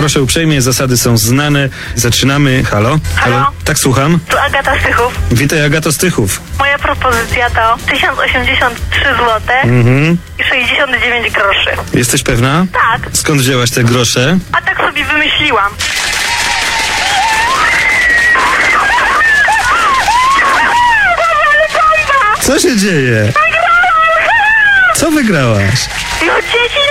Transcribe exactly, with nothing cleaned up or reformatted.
Proszę uprzejmie, zasady są znane. Zaczynamy. Halo? Halo? Tak, słucham. Tu Agata Stychów. Witaj, Agato Stychów. Moja propozycja to tysiąc osiemdziesiąt trzy złote Mhm. i sześćdziesiąt dziewięć groszy. Jesteś pewna? Tak, Skąd wzięłaś te grosze? a tak sobie wymyśliłam. Co się dzieje? Co wygrałaś? No dzieci